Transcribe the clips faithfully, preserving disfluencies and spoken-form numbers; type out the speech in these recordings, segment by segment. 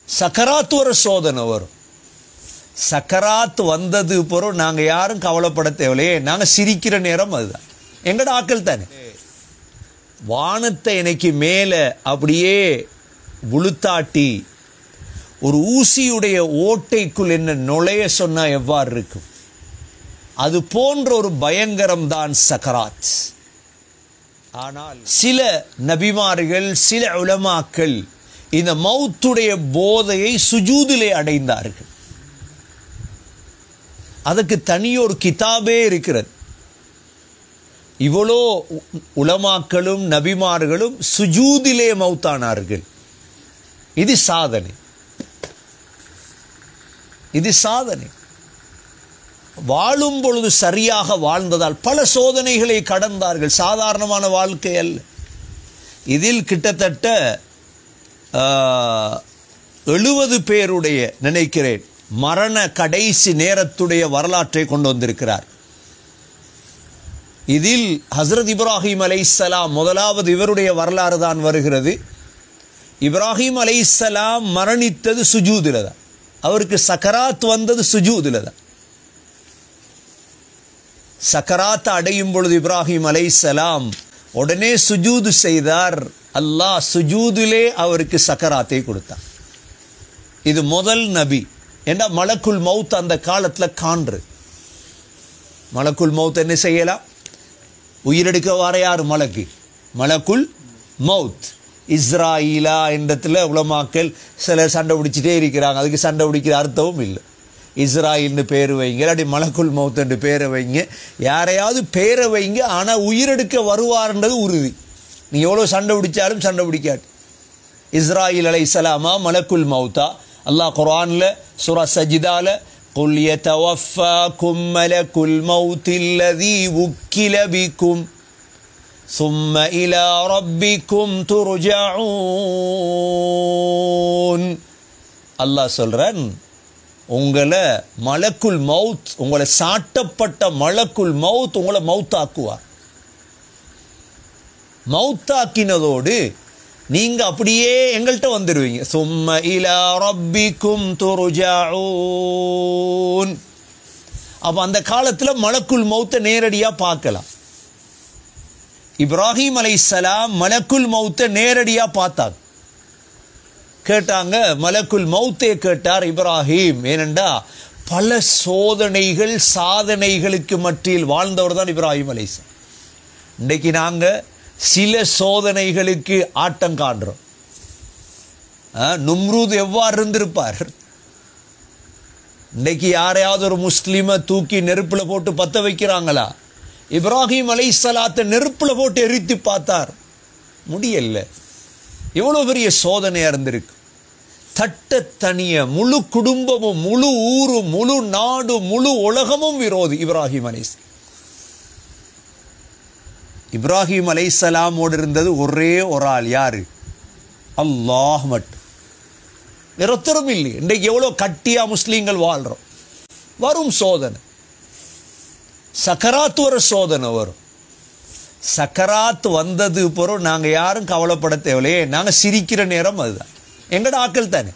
சக்கராத்து ஒரு சோதனை வரும். சக்கராத்து வந்தது பிறகு நாங்கள் யாரும் கவலைப்பட தேவையில்லையே, நாங்கள் சிரிக்கிற நேரம் அதுதான். எங்கட ஆக்கள் தானே. வானத்தை எனக்கு மேலே அப்படியே உளுத்தாட்டி ஒரு ஊசியுடைய ஓட்டைக்குள் என்ன நுழைய சொன்னால் எவ்வாறு இருக்கும், அது போன்ற ஒரு பயங்கரம் தான் சக்கராத். ஆனால் சில நபிமார்கள் சில உலமாக்கள் இந்த மௌத்துடைய போதையை சுஜூதிலே அடைந்தார்கள். அதுக்கு தனியொரு கிதாபே இருக்கிறது. இவ்வளோ உலமாக்களும் நபிமார்களும் சுஜூதிலே மௌத்தானார்கள். இது சாதனை, இது சாதனை. வாழும் பொழுது சரியாக வாழ்ந்ததால் பல சோதனைகளை கடந்தார்கள். சாதாரணமான வாழ்க்கை அல்ல. இதில் கிட்டத்தட்ட எழுபது பேருடைய நினைக்கிறேன் மரண கடைசி நேரத்துடைய வரலாற்றை கொண்டு வந்திருக்கிறார். இதில் ஹஸ்ரத் இப்ராஹிம் அலைஹிஸ்ஸலாம் முதலாவது இவருடைய வரலாறு தான் வருகிறது. இப்ராஹிம் அலைஹிஸ்ஸலாம் மரணித்தது சுஜூதில் தான். அவருக்கு சக்கராத் வந்தது சுஜூதில் தான். சக்கராத் அடையும் பொழுது இப்ராஹிம் அலைஹிஸ்ஸலாம் உடனே சுஜூது செய்தார். அல்லாஹ் சுஜூதிலே அவருக்கு சக்கராத்தை கொடுத்தார். இது முதல் நபி. ஏன்னா மலக்குல் மவுத் அந்த காலத்தில் காண்று. மலக்குல் மவுத் என்ன செய்யலாம்? உயிரெடுக்க வர யார்? மலக்கு, மலக்குல் மவுத். இஸ்ராயிலா என்றத்தில் உலமாக்கள் சில சண்டை பிடிச்சிட்டே இருக்கிறாங்க. அதுக்கு சண்டை பிடிக்கிற அர்த்தமும் இல்லை. இஸ்ராயில்னு பேர் வைங்க, இல்லாட்டி மலக்குல் மவுத் என்று பேரை வைங்க, யாரையாவது பேரை வைங்க. ஆனால் உயிரெடுக்க வருவார்ன்றது உறுதி. நீ எவ்வளோ சண்டை பிடிச்சாலும் சண்டை பிடிக்காது. இஸ்ராயில் அலைஹிஸ்ஸலாமா மலக்குல் மவுத்தா? அல்லாஹ் குர்ஆன்ல சூரா சஜிதால குல் யதவஃபாக்கும் மலக்குல் மவுத்தில்லதீ உக்கில பிக்கும் சும்ம இலா ரப்பிக்கும் துர்ஜஊன். அல்லாஹ் சொல்றான், உங்களை மலக்குல் மவுத், உங்களை சாட்டப்பட்ட மலக்குல் மவுத் உங்களை மவுத்தாக்குவார். மவுத்தாக்கினதோடு நீங்க அப்படியே எங்கள்கிட்ட வந்துடுவீங்க. சும்ம இலா ரப்பிக்கும் துர்ஜஊன். அப்ப அந்த காலத்தில் மலக்குல் மவுத்தை நேரடியாக பார்க்கலாம். இப்ராஹிம் அலைஹிஸ்ஸலாம் மலக்குல் மவுத்தை நேரடியாக பார்த்தாங்க. கேட்டாங்க, மலக்குல் மவுத்தே கேட்டார் இப்ராஹிம். ஏனென்றா பல சோதனைகள் சாதனைகளுக்கு மத்தியில் வாழ்ந்தவர் தான் இப்ராஹிம் அலைஹிஸ்ஸலாம். இன்றைக்கு நாங்கள் சில சோதனைகளுக்கு ஆட்டம் காண்றோம். நும்ரூத் எவ்வாறு இருந்திருப்பார்? இன்றைக்கு யாரையாவது ஒரு முஸ்லிமை தூக்கி நெருப்பில் போட்டு பற்ற வைக்கிறாங்களா? இப்ராஹிம் அலைஹிஸ்ஸலாத்தை நெருப்பில் போட்டு எரித்து பார்த்தார், முடியல. எவ்வளோ பெரிய சோதனையாக இருந்திருக்கு. தட்ட தனிய முழு குடும்பமும் முழு ஊரும் முழு நாடும் முழு உலகமும் விரோதி இப்ராஹிம் அலைஹிஸ்ஸலாம். இப்ராஹிம் அலைஹிஸ்ஸலாமோடு இருந்தது ஒரே ஒரு ஆள். யாரு? அல்லாஹ் மட்டும். நிறத்தரும் இல்லை. இன்றைக்கு எவ்வளோ கட்டியா முஸ்லீம்கள் வாழ்கிறோம். வரும் சோதனை, சக்கராத்து ஒரு சோதனை வரும். சக்கராத்து வந்தது பிறகு நாங்கள் யாரும் கவலைப்பட தேவையில்லையே, நாங்கள் சிரிக்கிற நேரம் அதுதான். எங்கட ஆக்கள் தானே.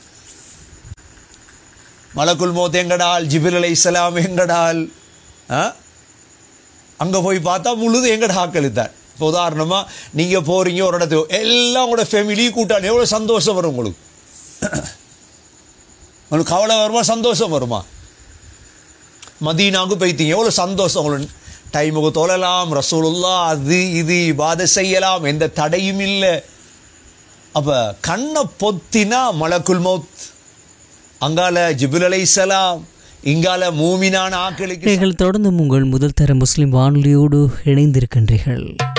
மலக்குல் மௌத் எங்கடால், ஜிப்ரீல் அலைஹிஸ்ஸலாம் எங்கடால். அங்கே போய் பார்த்தா முழுது எங்கட ஆக்கள் தான். இப்போ உதாரணமாக நீங்கள் போகிறீங்க ஒரு இடத்துல, எல்லாம் உங்களோட ஃபேமிலி கூட்டாளி, எவ்வளோ சந்தோஷம் வரும் உங்களுக்கு. உங்களுக்கு கவலை வருமா, சந்தோஷம் வருமா? மதீனாவுக்கு போய்த்தீங்க, எவ்வளோ சந்தோஷம் உங்களுக்கு. டைமுக்கு தொழலாம், ரசூலுல்லாஹ் அது இது இபாதத் செய்யலாம், எந்த தடையும் இல்லை. அப்போ கண்ணை பொத்தினா மலக்குல் மௌத், அங்கால ஜிப்ரீல் அலைஹிஸ்ஸலாம், இங்கால மூமினான ஆக்களுக்கு. நீங்கள் தொடர்ந்து உங்கள் முதல் தர முஸ்லிம் வானொலியோடு இணைந்திருக்கின்றீர்கள்.